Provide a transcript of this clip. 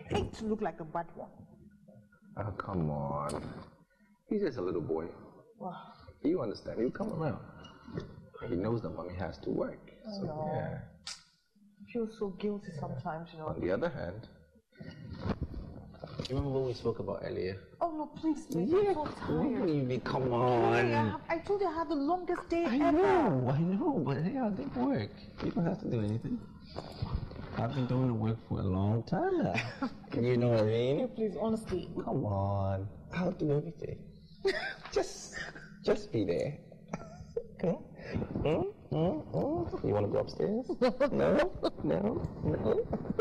hate to look like a bad one. Oh, come on. He's just a little boy. Wow. You understand. He'll come around. He knows that mommy has to work. I know. Yeah. I feel so guilty sometimes, you know. On the other hand, you remember what we spoke about earlier? Oh no, please, babe, Yeah, I'm so tired. baby, come on. I told you I had the longest day I ever. know, but hey, I did work. You don't have to do anything. I've been doing work for a long time now. You know what I mean? Please, honestly. Come on, I'll do everything. just be there. Okay? You want to go upstairs? No?